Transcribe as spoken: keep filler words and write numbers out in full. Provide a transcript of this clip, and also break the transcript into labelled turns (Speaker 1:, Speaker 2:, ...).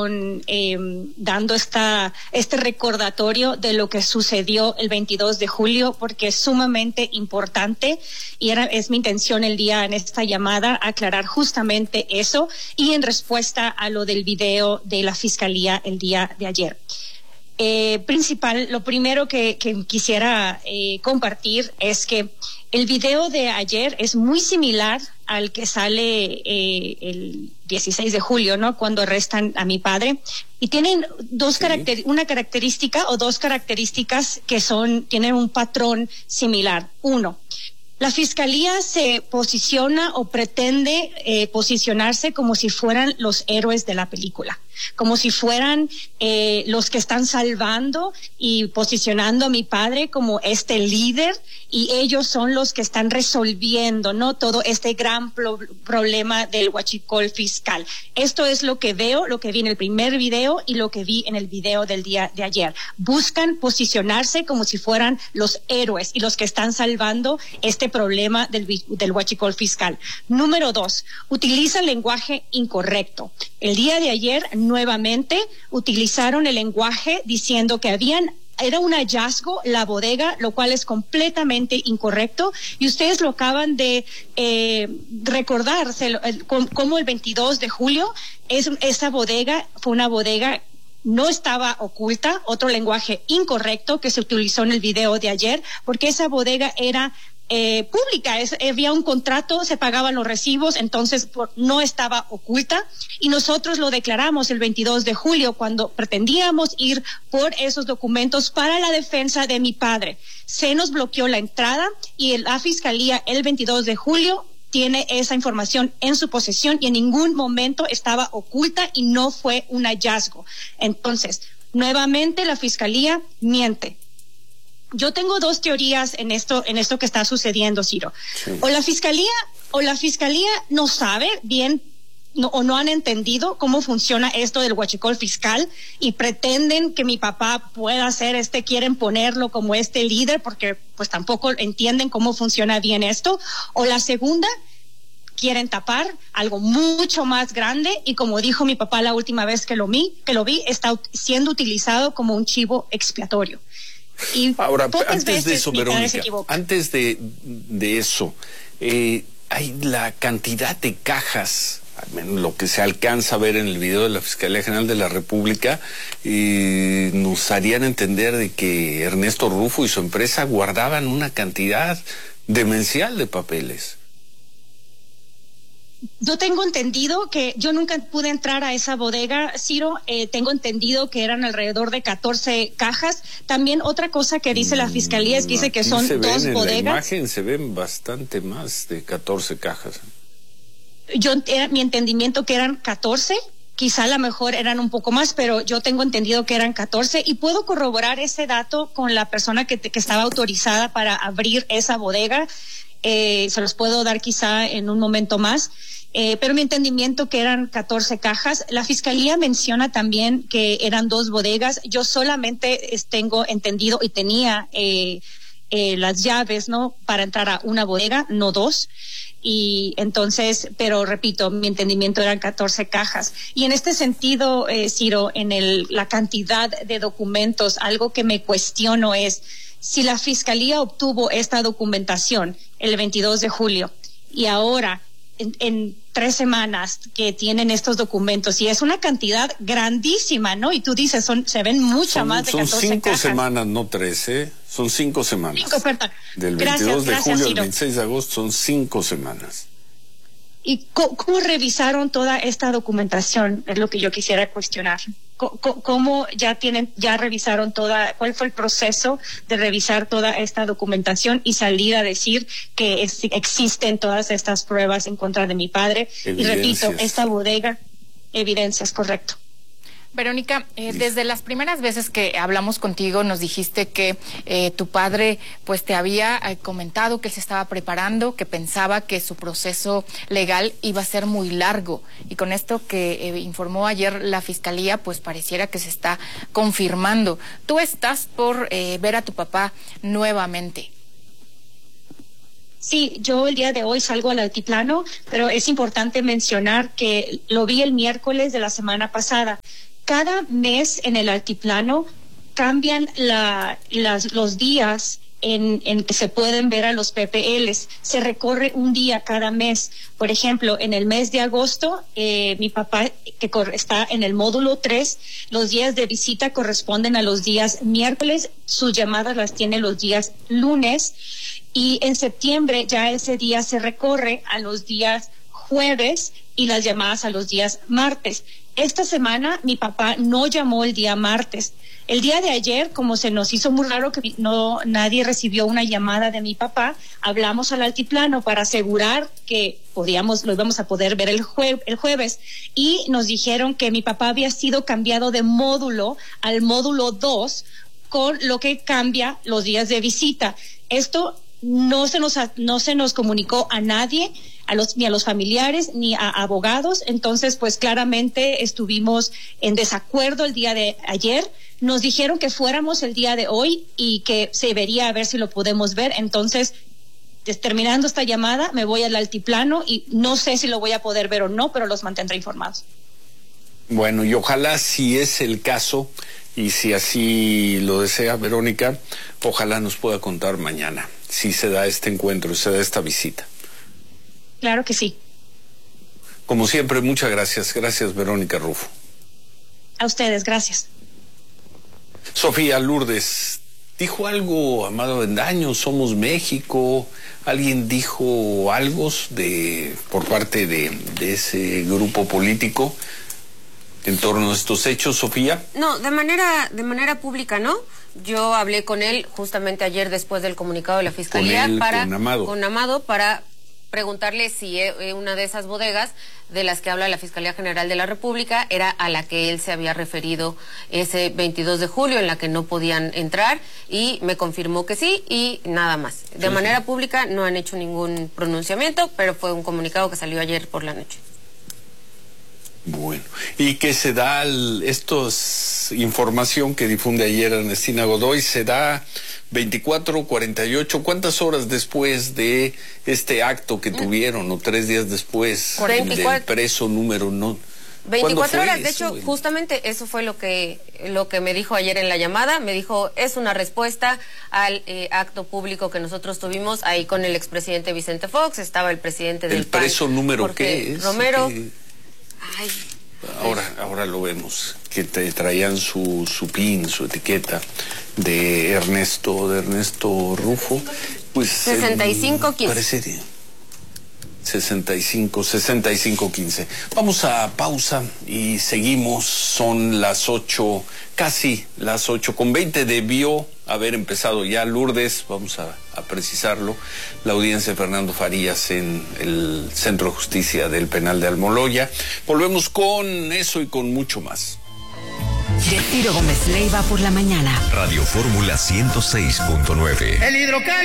Speaker 1: con eh, dando esta este recordatorio de lo que sucedió el veintidós de julio, porque es sumamente importante y era, es mi intención el día en esta llamada aclarar justamente eso y en respuesta a lo del video de la Fiscalía el día de ayer. Eh, principal, lo primero que, que quisiera eh, compartir es que el video de ayer es muy similar al que sale eh, el dieciséis de julio, ¿no? Cuando arrestan a mi padre. Y tienen dos sí. caracter- una característica o dos características que son, tienen un patrón similar. Uno, la Fiscalía se posiciona o pretende eh, posicionarse como si fueran los héroes de la película, como si fueran eh, los que están salvando y posicionando a mi padre como este líder, y ellos son los que están resolviendo, ¿no?, todo este gran pro- problema del huachicol fiscal. Esto es lo que veo, lo que vi en el primer video y lo que vi en el video del día de ayer. Buscan posicionarse como si fueran los héroes y los que están salvando este problema del, del huachicol fiscal. Número dos, utilizan lenguaje incorrecto. El día de ayer nuevamente utilizaron el lenguaje diciendo que habían era un hallazgo la bodega, lo cual es completamente incorrecto, y ustedes lo acaban de eh, recordar, se lo, el, como el veintidós de julio es, esa bodega fue una bodega, no estaba oculta, otro lenguaje incorrecto que se utilizó en el video de ayer, porque esa bodega era Eh, pública, es, había un contrato, se pagaban los recibos, entonces por, no estaba oculta, y nosotros lo declaramos el veintidós de julio cuando pretendíamos ir por esos documentos para la defensa de mi padre. Se nos bloqueó la entrada y la Fiscalía el veintidós de julio tiene esa información en su posesión y en ningún momento estaba oculta y no fue un hallazgo. Entonces, nuevamente la Fiscalía miente. Yo tengo dos teorías en esto, en esto que está sucediendo, Ciro. Sí. O la fiscalía, o la fiscalía no sabe bien, no, o no han entendido cómo funciona esto del huachicol fiscal y pretenden que mi papá pueda hacer este, quieren ponerlo como este líder porque pues tampoco entienden cómo funciona bien esto. O la segunda, quieren tapar algo mucho más grande y, como dijo mi papá la última vez que lo vi, que lo vi, está siendo utilizado como un chivo expiatorio. Y
Speaker 2: ahora, antes de eso, Verónica, antes de, de eso, eh, hay la cantidad de cajas, al menos lo que se alcanza a ver en el video de la Fiscalía General de la República, eh, nos harían entender de que Ernesto Rufo y su empresa guardaban una cantidad demencial de papeles.
Speaker 1: Yo tengo entendido que yo nunca pude entrar a esa bodega, Ciro, eh, tengo entendido que eran alrededor de catorce cajas. También otra cosa que dice la Fiscalía es que dice que son dos
Speaker 2: ven,
Speaker 1: bodegas.
Speaker 2: En la imagen se ven bastante más de catorce cajas.
Speaker 1: Yo, era mi entendimiento que eran catorce, quizá a lo mejor eran un poco más, pero yo tengo entendido que eran catorce y puedo corroborar ese dato con la persona que, que estaba autorizada para abrir esa bodega. Eh, se los puedo dar quizá en un momento más, eh, pero mi entendimiento que eran catorce cajas. La Fiscalía menciona también que eran dos bodegas. Yo solamente es, tengo entendido y tenía eh, eh, las llaves, ¿no?, para entrar a una bodega, no dos. Y entonces, pero repito, mi entendimiento eran catorce cajas. Y en este sentido, eh, Ciro, en el, la cantidad de documentos, algo que me cuestiono es si la Fiscalía obtuvo esta documentación el veintidós de julio y ahora en, en tres semanas que tienen estos documentos, y es una cantidad grandísima, ¿no? Y tú dices, son se ven mucha
Speaker 2: son,
Speaker 1: más de catorce cajas.
Speaker 2: Son cinco semanas, no trece, son cinco semanas.
Speaker 1: Cinco, perdón.
Speaker 2: Del
Speaker 1: Gracias,
Speaker 2: veintidós de
Speaker 1: gracias,
Speaker 2: julio
Speaker 1: Ciro.
Speaker 2: al veintiséis de agosto son cinco semanas.
Speaker 1: ¿Y cómo, cómo revisaron toda esta documentación? Es lo que yo quisiera cuestionar. ¿Cómo, cómo ya tienen, ya revisaron toda, cuál fue el proceso de revisar toda esta documentación y salir a decir que es, existen todas estas pruebas en contra de mi padre?
Speaker 2: Evidencias.
Speaker 1: Y repito, esta bodega, evidencias, correcto.
Speaker 3: Verónica, eh, desde las primeras veces que hablamos contigo nos dijiste que eh, tu padre pues te había eh, comentado que él se estaba preparando, que pensaba que su proceso legal iba a ser muy largo, y con esto que eh, informó ayer la Fiscalía pues pareciera que se está confirmando. ¿Tú estás por eh, ver a tu papá nuevamente?
Speaker 1: Sí, yo el día de hoy salgo al altiplano, pero es importante mencionar que lo vi el miércoles de la semana pasada. cada mes en el altiplano cambian la, las, los días en, en que se pueden ver a los P P Ls. Se recorre un día cada mes. Por ejemplo, en el mes de agosto, eh, mi papá, que está en el módulo tres, los días de visita corresponden a los días miércoles, sus llamadas las tiene los días lunes, y en septiembre ya ese día se recorre a los días jueves y las llamadas a los días martes. Esta semana mi papá no llamó el día martes. El día de ayer, como se nos hizo muy raro que no nadie recibió una llamada de mi papá, hablamos al altiplano para asegurar que podíamos, lo íbamos a poder ver el, jue, el jueves, y nos dijeron que mi papá había sido cambiado de módulo al módulo dos, con lo que cambia los días de visita. Esto no se nos no se nos comunicó a nadie, a los ni a los familiares ni a abogados. Entonces, pues claramente estuvimos en desacuerdo el día de ayer. Nos dijeron que fuéramos el día de hoy y que se vería a ver si lo podemos ver. Entonces, terminando esta llamada, me voy al altiplano y no sé si lo voy a poder ver o no, pero los mantendré informados.
Speaker 2: Bueno, y ojalá, si es el caso y si así lo desea Verónica, ojalá nos pueda contar mañana si se da este encuentro, se da esta visita.
Speaker 1: Claro que sí.
Speaker 2: Como siempre, muchas gracias. Gracias, Verónica Rufo.
Speaker 1: A ustedes, gracias.
Speaker 2: Sofía Lourdes, ¿dijo algo Amado Avendaño? ¿Somos México? ¿Alguien dijo algo de por parte de, de ese grupo político en torno a estos hechos, Sofía?
Speaker 4: No, de manera, de manera pública, ¿no? Yo hablé con él justamente ayer después del comunicado de la Fiscalía.
Speaker 2: Con él,
Speaker 4: para,
Speaker 2: con Amado.
Speaker 4: Con Amado, para preguntarle si una de esas bodegas de las que habla la Fiscalía General de la República era a la que él se había referido ese veintidós de julio, en la que no podían entrar, y me confirmó que sí, y nada más. De sí, manera sí. pública no han hecho ningún pronunciamiento, pero fue un comunicado que salió ayer por la noche.
Speaker 2: Bueno, y que se da, el, esto es información que difunde ayer Ernestina Godoy, se da veinticuatro, cuarenta y ocho, ¿cuántas horas después de este acto que tuvieron, o tres días después veinticuatro, del preso número no?
Speaker 4: veinticuatro horas, de hecho, justamente eso fue lo que lo que me dijo ayer en la llamada. Me dijo, es una respuesta al eh, acto público que nosotros tuvimos ahí con el expresidente Vicente Fox, estaba el presidente del
Speaker 2: ¿El preso
Speaker 4: P A N,
Speaker 2: número
Speaker 4: Jorge
Speaker 2: qué es?
Speaker 4: Romero.
Speaker 2: ¿Qué?
Speaker 4: Ay,
Speaker 2: ahora, pues. ahora lo vemos, que te traían su, su pin, su etiqueta de Ernesto, de Ernesto Rufo, pues
Speaker 4: sesenta y cinco quince.
Speaker 2: Parece sesenta y cinco, sesenta y cinco quince. Vamos a pausa y seguimos. Son las ocho, casi las ocho con veinte. Debió haber empezado ya, Lourdes, vamos a, a precisarlo, la audiencia de Fernando Farías en el Centro de Justicia del Penal de Almoloya. Volvemos con eso y con mucho más.
Speaker 5: Ciro Gómez Leiva por la mañana.
Speaker 6: Radio Fórmula ciento seis punto nueve.
Speaker 7: El hidrocal.